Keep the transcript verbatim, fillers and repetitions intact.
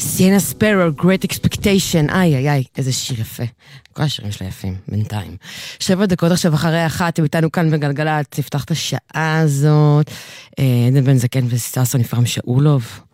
סיינה ספרו, Great Expectation, איי איי איי, איזה שיר יפה. כל השירים שלה יפים, בינתיים. שבע דקות עכשיו אחרי אחת, הוא איתנו כאן בגלגלת, תפתח את השעה הזאת. עדן בן זקן וסטסון נפרם שאולוב.